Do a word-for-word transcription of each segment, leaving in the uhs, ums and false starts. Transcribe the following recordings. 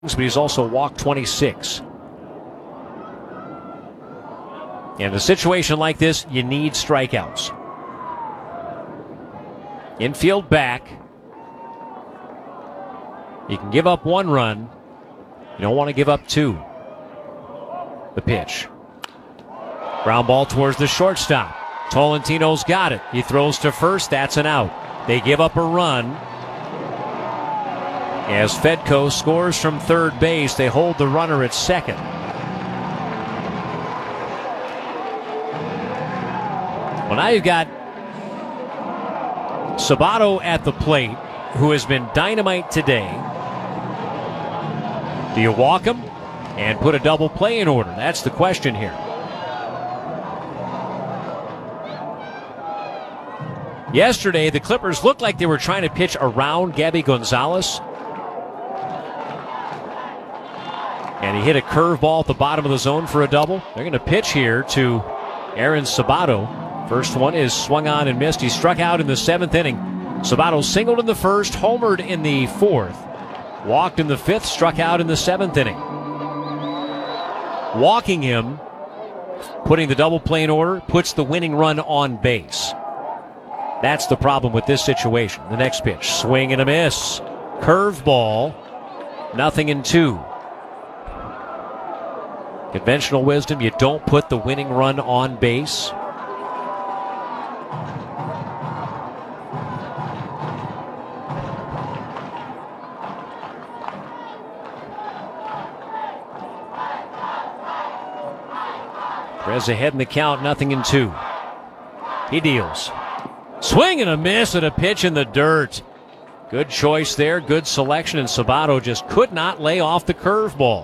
but he's also walked twenty-six. In a situation like this, you need strikeouts. Infield back. You can give up one run. You don't want to give up two. The pitch. Ground ball towards the shortstop. Tolentino's got it. He throws to first. That's an out. They give up a run. As Fedko scores from third base, they hold the runner at second. Well, now you've got Sabato at the plate, who has been dynamite today. Do you walk him and put a double play in order? That's the question here. Yesterday, the Clippers looked like they were trying to pitch around Gabby Gonzalez. And he hit a curveball at the bottom of the zone for a double. They're going to pitch here to Aaron Sabato. First one is swung on and missed. He struck out in the seventh inning. Sabato singled in the first, homered in the fourth, walked in the fifth, struck out in the seventh inning. Walking him, putting the double play in order, puts the winning run on base. That's the problem with this situation. The next pitch, swing and a miss. Curveball, nothing in two. Conventional wisdom, you don't put the winning run on base. Perez ahead in the count, nothing in two. He deals. Swing and a miss at a pitch in the dirt. Good choice there, good selection, and Sabato just could not lay off the curveball.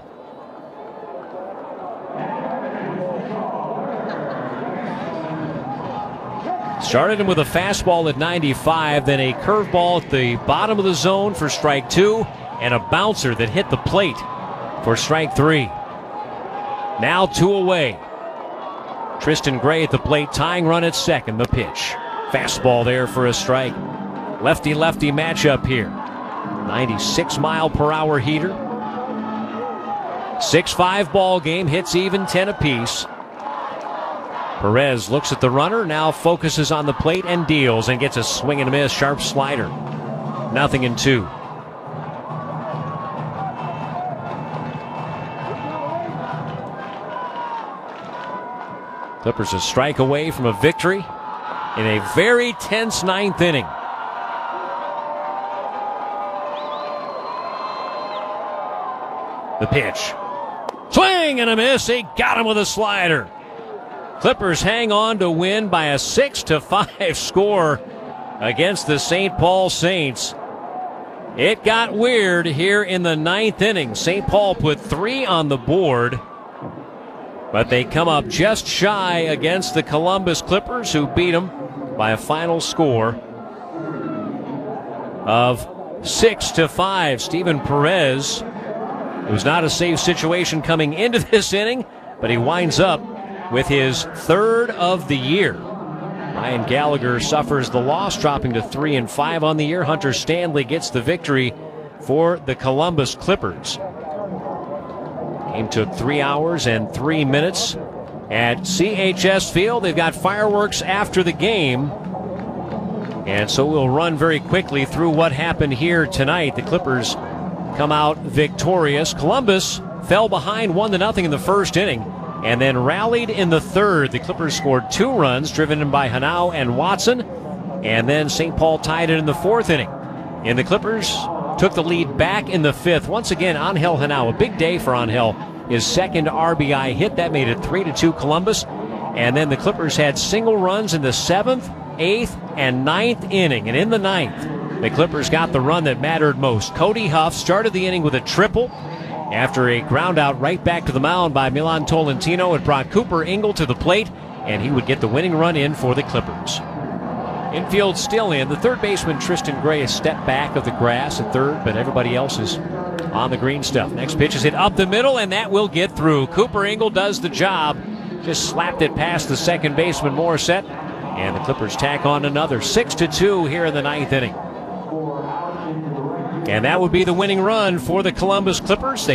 Started him with a fastball at ninety-five, then a curveball at the bottom of the zone for strike two, and a bouncer that hit the plate for strike three. Now two away. Tristan Gray at the plate, tying run at second. The pitch. Fastball there for a strike. Lefty-lefty matchup here. ninety-six mile per hour heater. six five ball game, hits even, ten apiece. Perez looks at the runner, now focuses on the plate and deals and gets a swing and a miss, sharp slider. Nothing in two. Clippers a strike away from a victory in a very tense ninth inning. The pitch. Swing and a miss. He got him with a slider. Clippers hang on to win by a six to five score against the Saint Paul Saints. It got weird here in the ninth inning. Saint Paul put three on the board, but they come up just shy against the Columbus Clippers, who beat them by a final score of six to five. Steven Perez, it was not a safe situation coming into this inning, but he winds up with his third of the year. Ryan Gallagher suffers the loss, dropping to three and five on the year. Hunter Stanley gets the victory for the Columbus Clippers. Game took three hours and three minutes at C H S Field. They've got fireworks after the game, and so we'll run very quickly through what happened here tonight. The Clippers come out victorious. Columbus fell behind one to nothing in the first inning, and then rallied in the third. The Clippers scored two runs, driven in by Hanau and Watson, and then Saint Paul tied it in the fourth inning. And the Clippers took the lead back in the fifth. Once again, Angel Hanau, a big day for Angel. His second R B I hit, that made it three to two Columbus. And then the Clippers had single runs in the seventh, eighth, and ninth inning. And in the ninth, the Clippers got the run that mattered most. Cody Huff started the inning with a triple after a ground out right back to the mound by Milan Tolentino. It brought Cooper Ingle to the plate, and he would get the winning run in for the Clippers. Infield still in. The third baseman, Tristan Gray, a step back of the grass at third, but everybody else is on the green stuff. Next pitch is hit up the middle, and that will get through. Cooper Ingle does the job. Just slapped it past the second baseman, Morissette, and the Clippers tack on another six to two here in the ninth inning. And that would be the winning run for the Columbus Clippers. They